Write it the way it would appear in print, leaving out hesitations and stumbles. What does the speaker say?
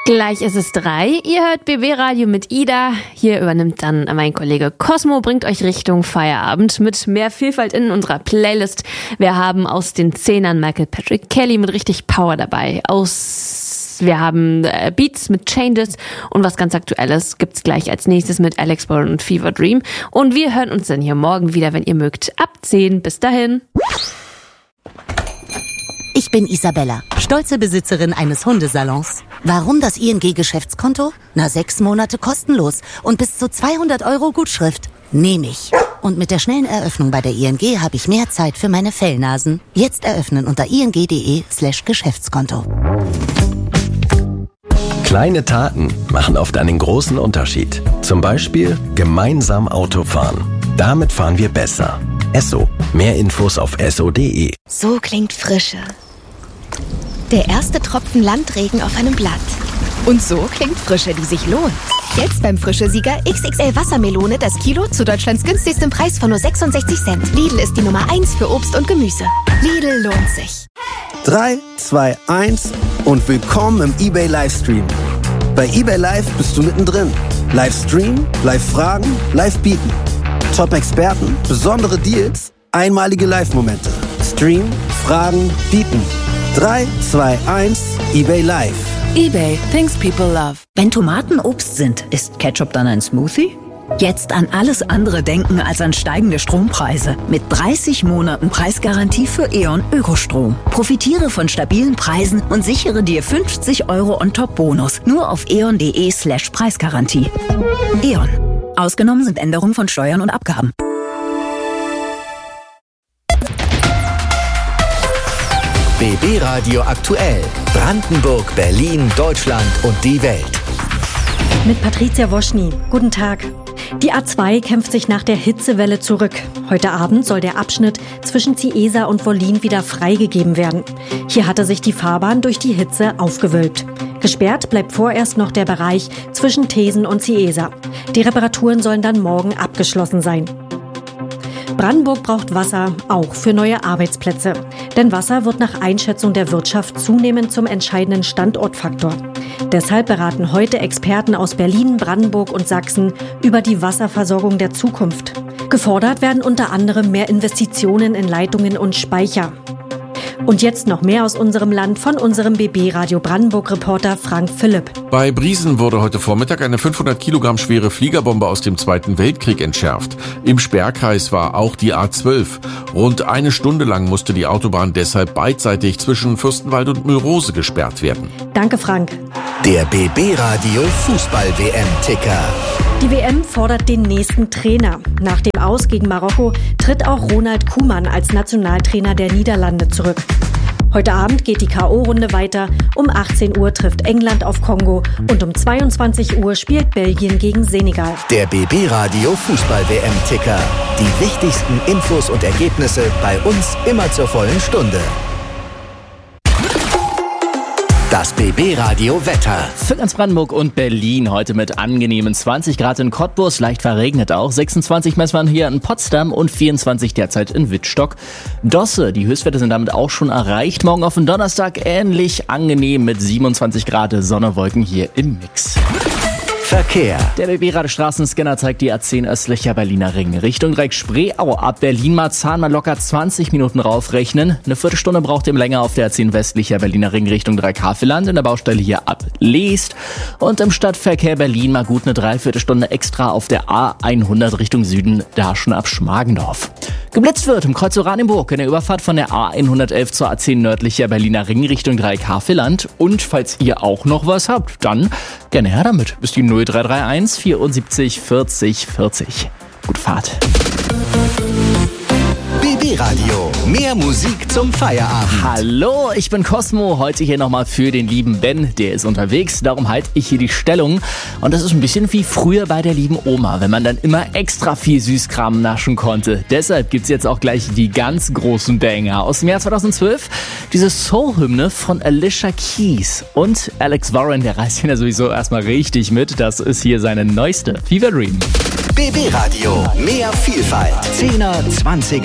Gleich ist es 3. Ihr hört BB Radio mit Ida. Hier übernimmt dann mein Kollege Cosmo, bringt euch Richtung Feierabend mit mehr Vielfalt in unserer Playlist. Wir haben aus den 10ern Michael Patrick Kelly mit richtig Power dabei. Wir haben Beats mit Changes und was ganz Aktuelles gibt's gleich als nächstes mit Alex Bourne und Fever Dream. Und wir hören uns dann hier morgen wieder, wenn ihr mögt, ab 10. Bis dahin. Ich bin Isabella, stolze Besitzerin eines Hundesalons. Warum das ING-Geschäftskonto? 6 Monate kostenlos und bis zu 200 € Gutschrift. Nehme ich. Und mit der schnellen Eröffnung bei der ING habe ich mehr Zeit für meine Fellnasen. Jetzt eröffnen unter ing.de/Geschäftskonto. Kleine Taten machen oft einen großen Unterschied. Zum Beispiel gemeinsam Auto fahren. Damit fahren wir besser. Esso. Mehr Infos auf esso.de. So klingt Frische. Der erste Tropfen Landregen auf einem Blatt. Und so klingt Frische, die sich lohnt. Jetzt beim Frische-Sieger XXL Wassermelone das Kilo zu Deutschlands günstigstem Preis von nur 66 Cent. Lidl ist die Nummer 1 für Obst und Gemüse. Lidl lohnt sich. 3, 2, 1 und willkommen im eBay Livestream. Bei eBay Live bist du mittendrin. Livestream, Live-Fragen, Live-Bieten. Top-Experten, besondere Deals, einmalige Live-Momente. Stream, Fragen, Bieten. 3, 2, 1, eBay Live. eBay, things people love. Wenn Tomaten Obst sind, ist Ketchup dann ein Smoothie? Jetzt an alles andere denken als an steigende Strompreise. Mit 30 Monaten Preisgarantie für E.ON Ökostrom. Profitiere von stabilen Preisen und sichere dir 50 € on top Bonus. Nur auf eon.de/Preisgarantie. E.ON. Ausgenommen sind Änderungen von Steuern und Abgaben. BB Radio aktuell. Brandenburg, Berlin, Deutschland und die Welt. Mit Patricia Woschny. Guten Tag. Die A2 kämpft sich nach der Hitzewelle zurück. Heute Abend soll der Abschnitt zwischen Ciesa und Wollin wieder freigegeben werden. Hier hatte sich die Fahrbahn durch die Hitze aufgewölbt. Gesperrt bleibt vorerst noch der Bereich zwischen Thesen und Ciesa. Die Reparaturen sollen dann morgen abgeschlossen sein. Brandenburg braucht Wasser, auch für neue Arbeitsplätze. Denn Wasser wird nach Einschätzung der Wirtschaft zunehmend zum entscheidenden Standortfaktor. Deshalb beraten heute Experten aus Berlin, Brandenburg und Sachsen über die Wasserversorgung der Zukunft. Gefordert werden unter anderem mehr Investitionen in Leitungen und Speicher. Und jetzt noch mehr aus unserem Land von unserem BB Radio Brandenburg-Reporter Frank Philipp. Bei Briesen wurde heute Vormittag eine 500 Kilogramm schwere Fliegerbombe aus dem Zweiten Weltkrieg entschärft. Im Sperrkreis war auch die A12. Rund eine Stunde lang musste die Autobahn deshalb beidseitig zwischen Fürstenwald und Mülrose gesperrt werden. Danke, Frank. Der BB Radio Fußball-WM-Ticker. Die WM fordert den nächsten Trainer. Nach dem Aus gegen Marokko tritt auch Ronald Koeman als Nationaltrainer der Niederlande zurück. Heute Abend geht die K.O.-Runde weiter. Um 18 Uhr trifft England auf Kongo und um 22 Uhr spielt Belgien gegen Senegal. Der BB Radio Fußball-WM-Ticker. Die wichtigsten Infos und Ergebnisse bei uns immer zur vollen Stunde. Das BB Radio Wetter. Für ganz Brandenburg und Berlin heute mit angenehmen 20 Grad in Cottbus, leicht verregnet auch. 26 messen wir hier in Potsdam und 24 derzeit in Wittstock. Dosse, die Höchstwerte sind damit auch schon erreicht. Morgen auf den Donnerstag ähnlich angenehm mit 27 Grad Sonne, Wolken hier im Mix. Verkehr. Der BB-Rade-Straßenscanner zeigt die A10 östlicher Berliner Ring. Richtung Dreieck Spreeau ab Berlin-Marzahn mal locker 20 Minuten raufrechnen. Eine Viertelstunde braucht ihr länger auf der A10 westlicher Berliner Ring Richtung Dreieck-Havelland in der Baustelle hier ab Leest. Und im Stadtverkehr Berlin mal gut eine Dreiviertelstunde extra auf der A100 Richtung Süden, da schon ab Schmargendorf. Geblitzt wird im Kreuz Oranienburg in der Überfahrt von der A111 zur A10 nördlicher Berliner Ring Richtung Dreieck-Havelland. Und falls ihr auch noch was habt, dann gerne her damit. Bis die 0331 74 40 40. Gute Fahrt. BB Radio. Mehr Musik zum Feierabend. Hallo, ich bin Cosmo. Heute hier nochmal für den lieben Ben. Der ist unterwegs. Darum halte ich hier die Stellung. Und das ist ein bisschen wie früher bei der lieben Oma, wenn man dann immer extra viel Süßkram naschen konnte. Deshalb gibt's jetzt auch gleich die ganz großen Banger. Aus dem Jahr 2012 diese Soul-Hymne von Alicia Keys. Und Alex Warren, der reißt ihn ja sowieso erstmal richtig mit. Das ist hier seine neueste Fever Dream. BB Radio. Mehr Vielfalt. 10er, 20er